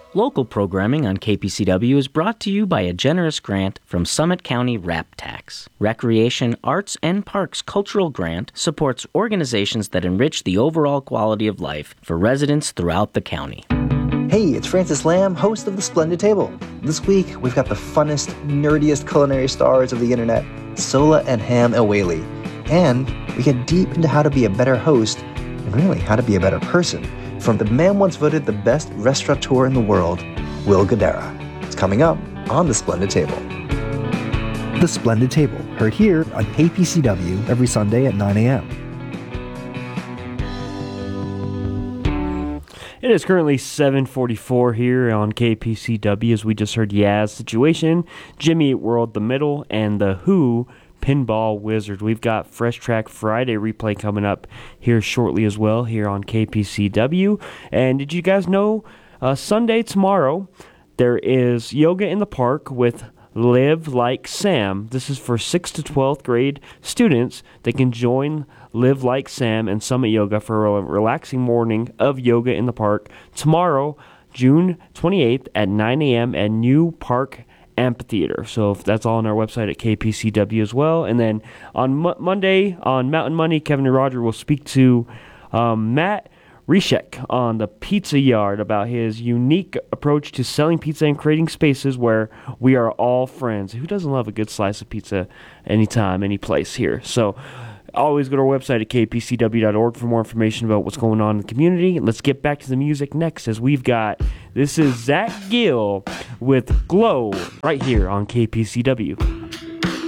Local programming on KPCW is brought to you by a generous grant from Summit County RAP Tax. Recreation, Arts, and Parks Cultural Grant supports organizations that enrich the overall quality of life for residents throughout the county. Hey, it's Francis Lamb, host of The Splendid Table. This week, we've got the funnest, nerdiest culinary stars of the internet, Sola and Ham Ewali. And we get deep into how to be a better host, and really how to be a better person, from the man once voted the best restaurateur in the world, Will Guidara. It's coming up on The Splendid Table. The Splendid Table, heard here on KPCW every Sunday at 9 a.m. It is currently 7:44 here on KPCW as we just heard Yaz Situation, Jimmy Eat World The Middle, and The Who Pinball Wizard. We've got Fresh Track Friday replay coming up here shortly as well here on KPCW. And did you guys know Sunday tomorrow there is Yoga in the Park with Live Like Sam. This is for 6th to 12th grade students. They can join Live Like Sam and Summit Yoga for a relaxing morning of yoga in the park tomorrow, June 28th at 9 a.m. at New Park Amphitheater. So if that's all on our website at KPCW as well. And then on Monday on Mountain Money, Kevin and Roger will speak to Matt Reshek on the Pizza Yard about his unique approach to selling pizza and creating spaces where we are all friends. Who doesn't love a good slice of pizza anytime, any place here? So always go to our website at kpcw.org for more information about what's going on in the community. Let's get back to the music next as this is Zach Gill with Glow right here on KPCW.